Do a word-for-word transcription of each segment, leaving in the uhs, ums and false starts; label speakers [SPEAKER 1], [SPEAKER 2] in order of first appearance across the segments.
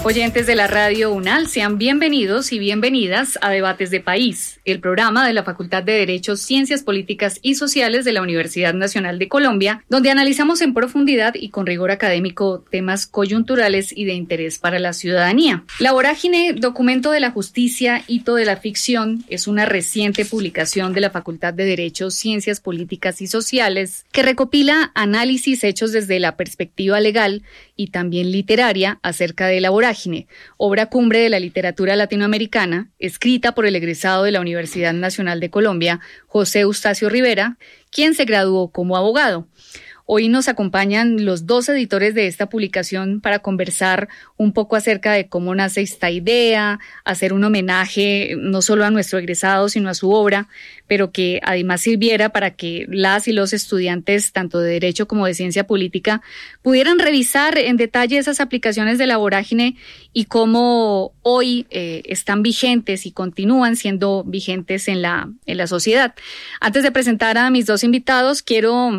[SPEAKER 1] Oyentes de la Radio UNAL, sean bienvenidos y bienvenidas a Debates de País, el programa de la Facultad de Derecho, Ciencias Políticas y Sociales de la Universidad Nacional de Colombia, donde analizamos en profundidad y con rigor académico temas coyunturales y de interés para la ciudadanía. La Vorágine, documento de la justicia, hito de la ficción, es una reciente publicación de la Facultad de Derecho, Ciencias Políticas y Sociales que recopila análisis hechos desde la perspectiva legal y también literaria acerca de la Vorágine, obra cumbre de la literatura latinoamericana, escrita por el egresado de la Universidad Nacional de Colombia, José Eustacio Rivera, quien se graduó como abogado. Hoy nos acompañan los dos editores de esta publicación para conversar un poco acerca de cómo nace esta idea, hacer un homenaje no solo a nuestro egresado, sino a su obra, pero que además sirviera para que las y los estudiantes, tanto de Derecho como de Ciencia Política, pudieran revisar en detalle esas aplicaciones de la Vorágine y cómo hoy eh, están vigentes y continúan siendo vigentes en la, en la sociedad. Antes de presentar a mis dos invitados, quiero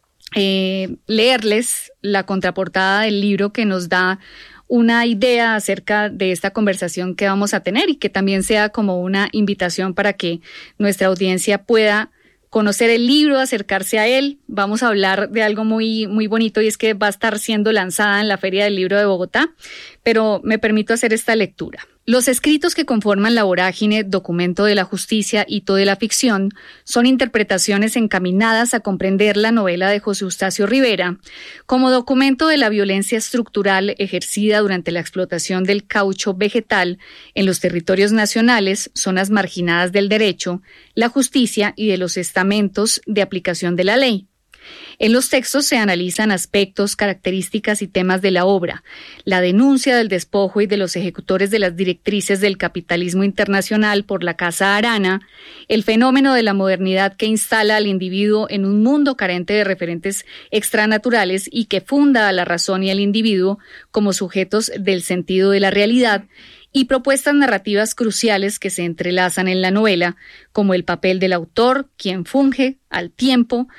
[SPEAKER 1] Eh, leerles la contraportada del libro que nos da una idea acerca de esta conversación que vamos a tener y que también sea como una invitación para que nuestra audiencia pueda conocer el libro, acercarse a él. Vamos a hablar de algo muy, muy bonito y es que va a estar siendo lanzada en la Feria del Libro de Bogotá, pero me permito hacer esta lectura. Los escritos que conforman la Vorágine, documento de la justicia, hito de la ficción, son interpretaciones encaminadas a comprender la novela de José Eustacio Rivera como documento de la violencia estructural ejercida durante la explotación del caucho vegetal en los territorios nacionales, zonas marginadas del derecho, la justicia y de los estamentos de aplicación de la ley. En los textos se analizan aspectos, características y temas de la obra, la denuncia del despojo y de los ejecutores de las directrices del capitalismo internacional por la Casa Arana, el fenómeno de la modernidad que instala al individuo en un mundo carente de referentes extranaturales y que funda a la razón y al individuo como sujetos del sentido de la realidad, y propuestas narrativas cruciales que se entrelazan en la novela, como el papel del autor, quien funge al tiempo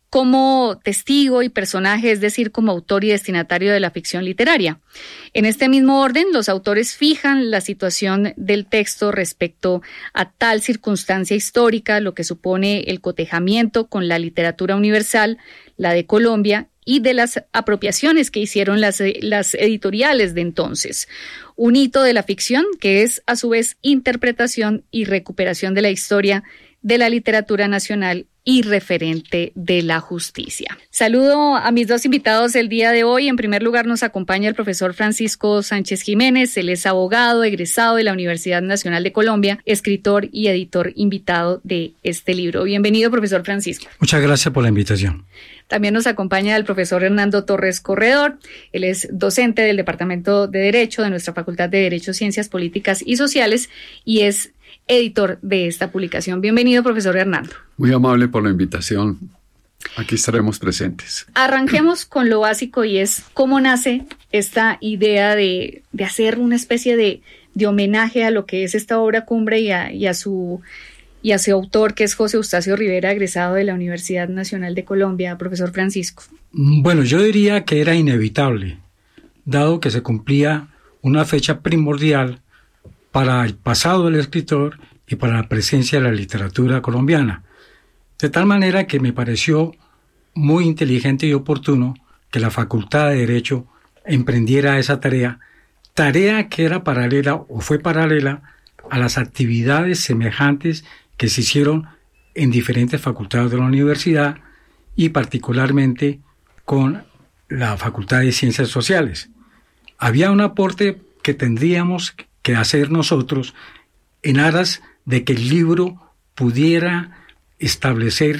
[SPEAKER 1] como testigo y personaje, es decir, como autor y destinatario de la ficción literaria. En este mismo orden, los autores fijan la situación del texto respecto a tal circunstancia histórica, lo que supone el cotejamiento con la literatura universal, la de Colombia, y de las apropiaciones que hicieron las, las editoriales de entonces. Un hito de la ficción que es, a su vez, interpretación y recuperación de la historia de la literatura nacional y referente de la justicia. Saludo a mis dos invitados el día de hoy. En primer lugar nos acompaña el profesor Francisco Sánchez Jiménez. Él es abogado, egresado de la Universidad Nacional de Colombia, escritor y editor invitado de este libro. Bienvenido, profesor Francisco.
[SPEAKER 2] Muchas gracias por la invitación.
[SPEAKER 1] También nos acompaña el profesor Hernando Torres Corredor. Él es docente del Departamento de Derecho de nuestra Facultad de Derecho, Ciencias Políticas y Sociales y es editor de esta publicación. Bienvenido, profesor Hernando.
[SPEAKER 3] Muy amable por la invitación. Aquí estaremos presentes.
[SPEAKER 1] Arranquemos con lo básico y es cómo nace esta idea de, de hacer una especie de, de homenaje a lo que es esta obra cumbre y a, y a su y a su autor, que es José Eustacio Rivera, egresado de la Universidad Nacional de Colombia. Profesor Francisco.
[SPEAKER 2] Bueno, yo diría que era inevitable, dado que se cumplía una fecha primordial para el pasado del escritor y para la presencia de la literatura colombiana. De tal manera que me pareció muy inteligente y oportuno que la Facultad de Derecho emprendiera esa tarea, tarea que era paralela o fue paralela a las actividades semejantes que se hicieron en diferentes facultades de la universidad y particularmente con la Facultad de Ciencias Sociales. Había un aporte que tendríamos que hacer nosotros en aras de que el libro pudiera establecer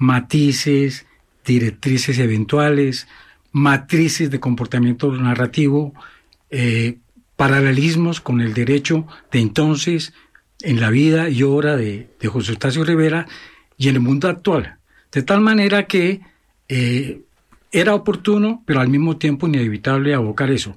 [SPEAKER 2] matices, directrices eventuales, matrices de comportamiento narrativo, eh, paralelismos con el derecho de entonces en la vida y obra de, de José Eustacio Rivera y en el mundo actual. De tal manera que eh, era oportuno, pero al mismo tiempo inevitable abocar eso.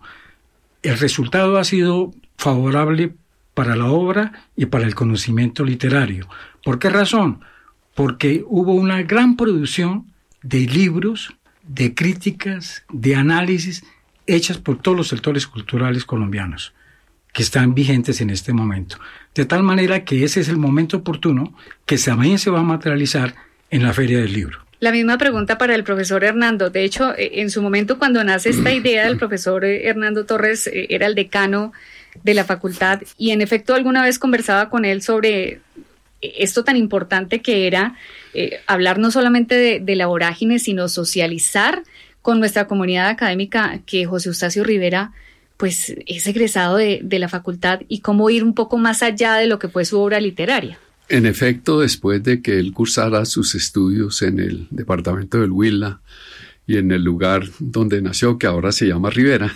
[SPEAKER 2] El resultado ha sido favorable para la obra y para el conocimiento literario. ¿Por qué razón? Porque hubo una gran producción de libros, de críticas, de análisis hechas por todos los sectores culturales colombianos que están vigentes en este momento. De tal manera que ese es el momento oportuno que también se va a materializar en la Feria del Libro.
[SPEAKER 1] La misma pregunta para el profesor Hernando. De hecho, en su momento cuando nace esta idea del profesor Hernando Torres, era el decano de la facultad y en efecto alguna vez conversaba con él sobre esto tan importante que era eh, hablar no solamente de, de la vorágine, sino socializar con nuestra comunidad académica, que José Eustacio Rivera pues es egresado de, de la facultad, y cómo ir un poco más allá de lo que fue su obra literaria.
[SPEAKER 3] En efecto, después de que él cursara sus estudios en el departamento del Huila y en el lugar donde nació, que ahora se llama Rivera,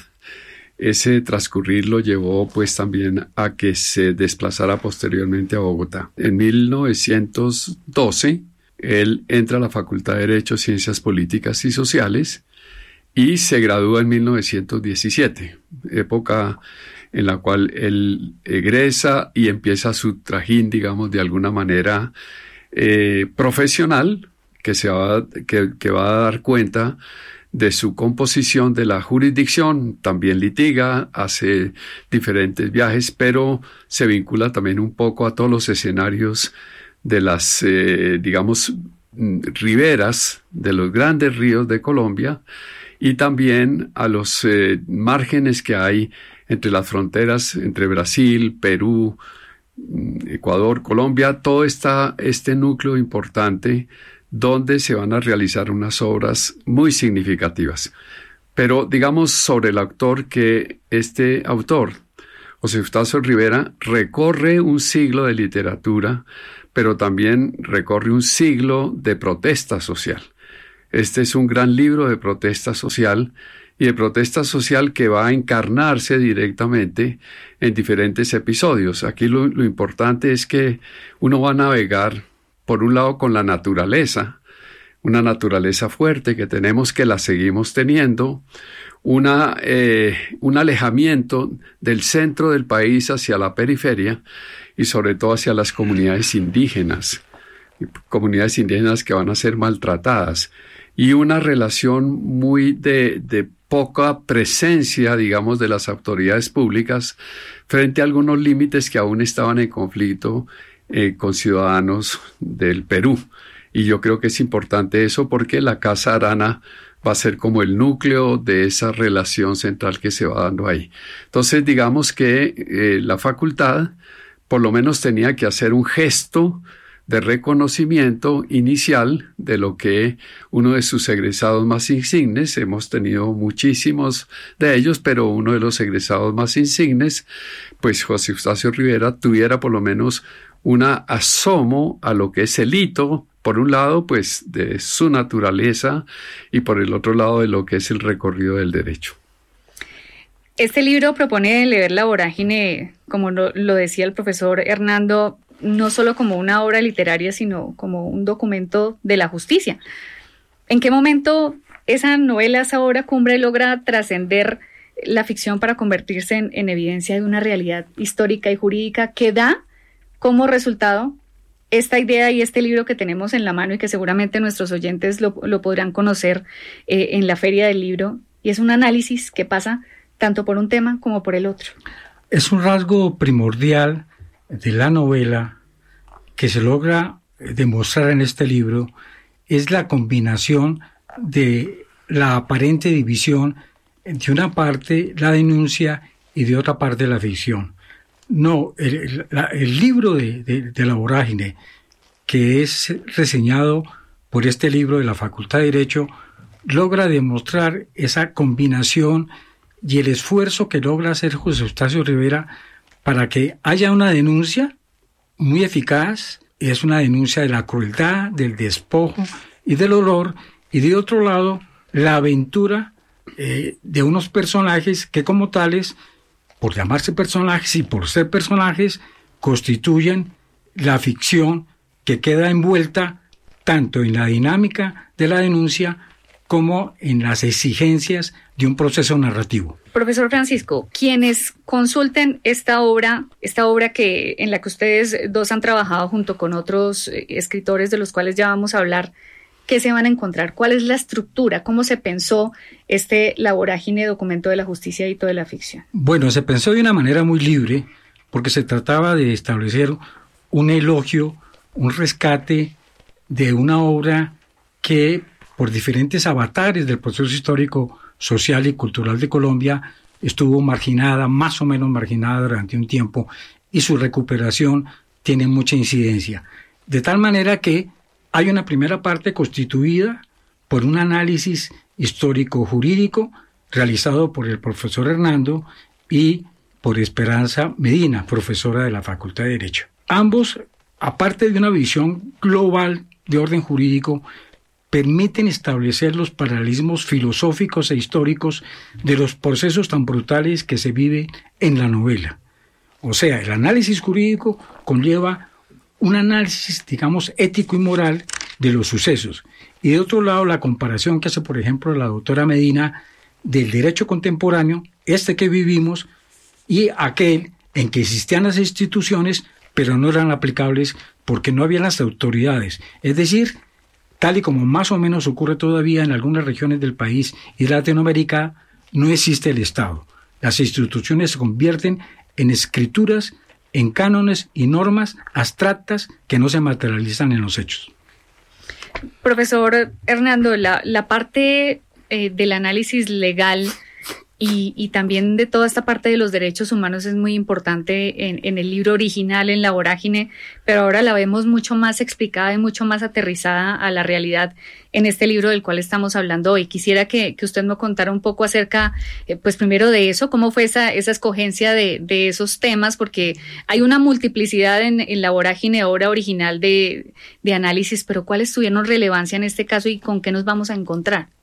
[SPEAKER 3] ese transcurrir lo llevó pues también a que se desplazara posteriormente a Bogotá. En mil novecientos doce, él entra a la Facultad de Derecho, Ciencias Políticas y Sociales y se gradúa en mil novecientos diecisiete, época en la cual él egresa y empieza su trajín, digamos, de alguna manera eh, profesional, que, se va, que, que va a dar cuenta de su composición de la jurisdicción. También litiga, hace diferentes viajes, pero se vincula también un poco a todos los escenarios de las, eh, digamos, riberas de los grandes ríos de Colombia y también a los eh, márgenes que hay entre las fronteras entre Brasil, Perú, Ecuador, Colombia, todo esta, este núcleo importante donde se van a realizar unas obras muy significativas. Pero digamos sobre el autor, que este autor, José Eustacio Rivera, recorre un siglo de literatura, pero también recorre un siglo de protesta social. Este es un gran libro de protesta social y de protesta social que va a encarnarse directamente en diferentes episodios. Aquí lo, lo importante es que uno va a navegar, por un lado, con la naturaleza, una naturaleza fuerte que tenemos, que la seguimos teniendo, una, eh, un alejamiento del centro del país hacia la periferia y sobre todo hacia las comunidades indígenas, comunidades indígenas que van a ser maltratadas, y una relación muy de, de poca presencia, digamos, de las autoridades públicas frente a algunos límites que aún estaban en conflicto eh, con ciudadanos del Perú. Y yo creo que es importante eso porque la Casa Arana va a ser como el núcleo de esa relación central que se va dando ahí. Entonces, digamos que eh, la facultad por lo menos tenía que hacer un gesto de reconocimiento inicial de lo que uno de sus egresados más insignes, hemos tenido muchísimos de ellos, pero uno de los egresados más insignes, pues José Eustacio Rivera, tuviera por lo menos un asomo a lo que es el hito, por un lado, pues de su naturaleza, y por el otro lado de lo que es el recorrido del derecho.
[SPEAKER 1] Este libro propone leer la vorágine, como lo, lo decía el profesor Hernando, no solo como una obra literaria, sino como un documento de la justicia. ¿En qué momento esa novela, esa obra cumbre, logra trascender la ficción para convertirse en, en evidencia de una realidad histórica y jurídica que da como resultado esta idea y este libro que tenemos en la mano y que seguramente nuestros oyentes lo, lo podrán conocer eh, en la Feria del Libro? Y es un análisis que pasa tanto por un tema como por el otro.
[SPEAKER 2] Es un rasgo primordial de la novela que se logra demostrar en este libro, es la combinación de la aparente división de una parte la denuncia y de otra parte la ficción. No, el, la, el libro de, de, de la vorágine, que es reseñado por este libro de la Facultad de Derecho, logra demostrar esa combinación y el esfuerzo que logra hacer José Eustacio Rivera para que haya una denuncia muy eficaz. Es una denuncia de la crueldad, del despojo y del horror, y de otro lado la aventura eh, de unos personajes que como tales, por llamarse personajes y por ser personajes, constituyen la ficción que queda envuelta tanto en la dinámica de la denuncia como en las exigencias de un proceso narrativo.
[SPEAKER 1] Profesor Francisco, quienes consulten esta obra, esta obra que en la que ustedes dos han trabajado junto con otros escritores de los cuales ya vamos a hablar, ¿qué se van a encontrar? ¿Cuál es la estructura? ¿Cómo se pensó este La Vorágine, documento de la justicia y de la ficción?
[SPEAKER 2] Bueno, se pensó de una manera muy libre porque se trataba de establecer un elogio, un rescate de una obra que por diferentes avatares del proceso histórico, social y cultural de Colombia estuvo marginada, más o menos marginada durante un tiempo, y su recuperación tiene mucha incidencia. De tal manera que hay una primera parte constituida por un análisis histórico-jurídico realizado por el profesor Hernando y por Esperanza Medina, profesora de la Facultad de Derecho. Ambos, aparte de una visión global de orden jurídico, permiten establecer los paralelismos filosóficos e históricos de los procesos tan brutales que se viven en la novela. O sea, el análisis jurídico conlleva un análisis, digamos, ético y moral de los sucesos. Y de otro lado, la comparación que hace, por ejemplo, la doctora Medina del derecho contemporáneo, este que vivimos, y aquel en que existían las instituciones, pero no eran aplicables porque no había las autoridades. Es decir, tal y como más o menos ocurre todavía en algunas regiones del país y de Latinoamérica, no existe el Estado. Las instituciones se convierten en escrituras, en cánones y normas abstractas que no se materializan en los hechos.
[SPEAKER 1] Profesor Hernando, la, la parte eh, del análisis legal y, y también de toda esta parte de los derechos humanos es muy importante en, en el libro original, en La Vorágine, pero ahora la vemos mucho más explicada y mucho más aterrizada a la realidad en este libro del cual estamos hablando hoy. Quisiera que, que usted nos contara un poco acerca, eh, pues primero de eso, cómo fue esa, esa escogencia de, de esos temas, porque hay una multiplicidad en, en La Vorágine, obra original de, de análisis, pero ¿cuáles tuvieron relevancia en este caso y con qué nos vamos a encontrar?